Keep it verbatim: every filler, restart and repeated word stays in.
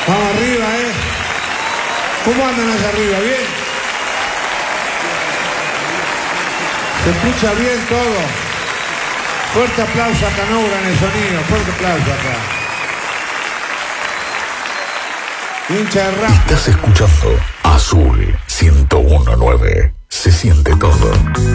Vamos arriba, ¿eh? ¿Cómo andan allá arriba? ¿Bien? ¿Se escucha bien todo? Fuerte aplauso a Canoura en el sonido. Fuerte aplauso acá. Hincha de rap. Estás escuchando Azul ciento uno punto nueve. Se siente todo.